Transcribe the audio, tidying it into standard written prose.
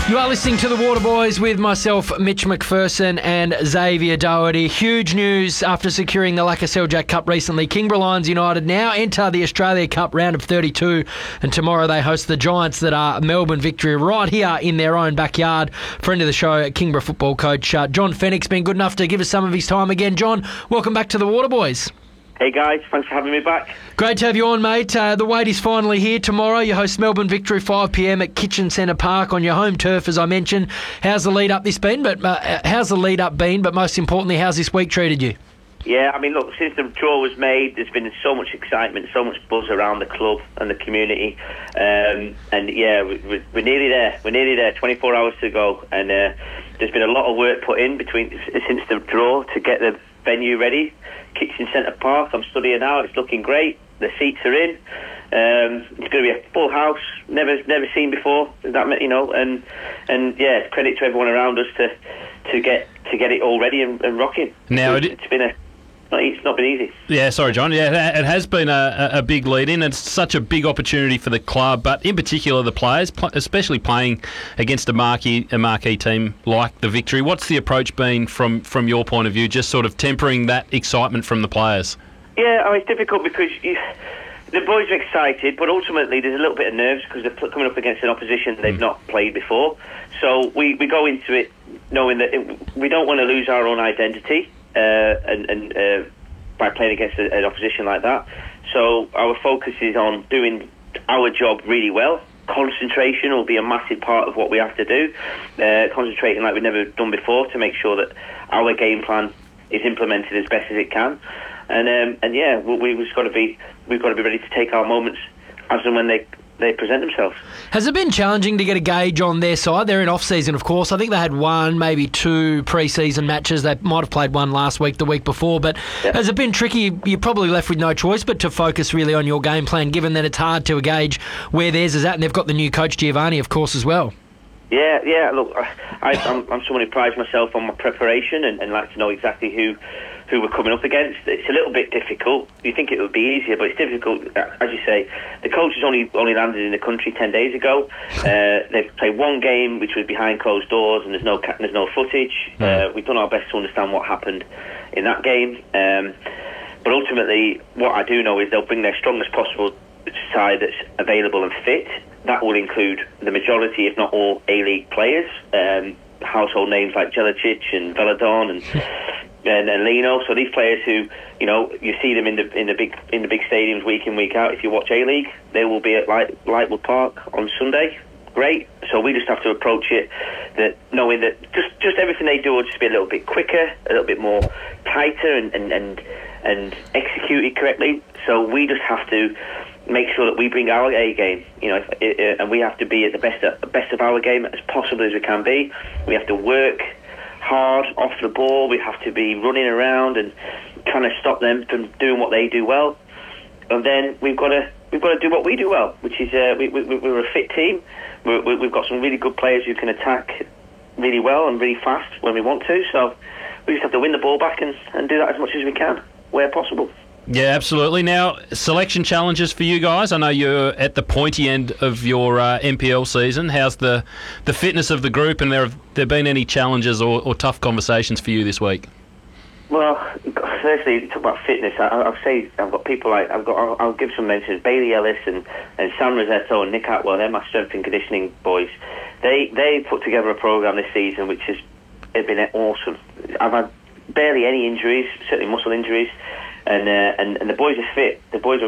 You are listening to The Waterboys with myself, Mitch McPherson, and Xavier Doherty. Huge news after securing the Lacazette Seljack Cup recently. Kingborough Lions United now enter the Australia Cup round of 32, and tomorrow they host the Giants that are Melbourne Victory right here in their own backyard. Friend of the show, Kingborough football coach John Fennick's been good enough to give us some of his time again. John, welcome back to The Waterboys. Hey guys, thanks for having me back. Great to have you on, mate. The wait is finally here. Tomorrow you host Melbourne Victory 5pm at Kitchen Centre Park on your home turf, as I mentioned. How's the lead up been? But most importantly, how's this week treated you? Yeah, I mean, look, since the draw was made, there's been so much excitement, so much buzz around the club and the community. And yeah, we're nearly there. We're nearly there. 24 hours to go, and there's been a lot of work put in since the draw to get the venue ready. Kitchen Centre Park, I'm studying now. It's looking great. The seats are in. It's going to be a full house, never seen before. That, you know, and yeah, credit to everyone around us to get it all ready and rocking. Now it's not been easy. Yeah, sorry, John. Yeah, it has been a big lead-in. It's such a big opportunity for the club, but in particular the players, especially playing against a marquee team like the Victory. What's the approach been from your point of view, just sort of tempering that excitement from the players? Yeah, I mean, it's difficult because the boys are excited, but ultimately there's a little bit of nerves because they're coming up against an opposition they've not played before. So we go into it knowing that we don't want to lose our own identity. By playing against an opposition like that. So our focus is on doing our job really well. Concentration will be a massive part of what we have to do. Concentrating like we've never done before to make sure that our game plan is implemented as best as it can. And yeah, we've got to be ready to take our moments as and when they present themselves. Has it been challenging to get a gauge on their side? They're in off-season, of course. I think they had one, maybe two pre-season matches. They might have played one last week, the week before. But Has it been tricky? You're probably left with no choice but to focus really on your game plan, given that it's hard to gauge where theirs is at. And they've got the new coach, Giovanni, of course, as well. Yeah. Look, I'm someone who prides myself on my preparation and like to know exactly who we're coming up against. It's a little bit difficult. You think it would be easier, but it's difficult. As you say, the coach has only landed in the country 10 days ago. They've played one game, which was behind closed doors, and there's no footage. We've done our best to understand what happened in that game. But ultimately, what I do know is they'll bring their strongest possible side that's available and fit. That will include the majority, if not all, A-League players. Household names like Jelicic and Veladon and Lino. So these players who, you know, you see them in the big stadiums week in, week out. If you watch A-League, they will be at Lightwood Park on Sunday. Great. So we just have to approach it that knowing that just everything they do will just be a little bit quicker, a little bit more tighter and execute it correctly. So we just have to make sure that we bring our A game, you know, and we have to be at the best of our game as possible as we can be. We have to work hard off the ball. We have to be running around and trying to stop them from doing what they do well. And then we've got to do what we do well, which is we're a fit team. We've got some really good players who can attack really well and really fast when we want to. So we just have to win the ball back and do that as much as we can where possible. Yeah, absolutely. Now, selection challenges for you guys. I know you're at the pointy end of your NPL season. How's the fitness of the group, and have there been any challenges or tough conversations for you this week? Well, firstly, talk about fitness. I'll say I've got people like I'll give some mentions. Bailey Ellis and Sam Rosetto and Nick Atwell. They're my strength and conditioning boys. They put together a program this season which has been awesome. I've had barely any injuries, certainly muscle injuries. And the boys are fit. The boys are